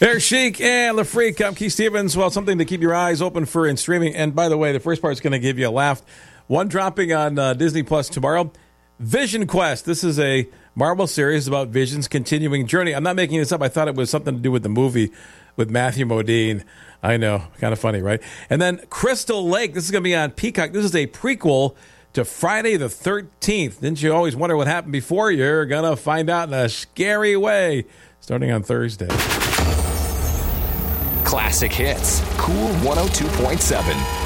There's Chic and the Freak. I'm Keith Stevens. Well, something to keep your eyes open for in streaming. And by the way, the first part is going to give you a laugh. One dropping on Disney Plus tomorrow. Vision Quest. This is a Marvel series about Vision's continuing journey. I'm not making this up. I thought it was something to do with the movie with Matthew Modine. I know. Kind of funny, right? And then Crystal Lake. This is going to be on Peacock. This is a prequel to Friday the 13th. Didn't you always wonder what happened before? You're going to find out in a scary way starting on Thursday. Classic hits. Cool 102.7.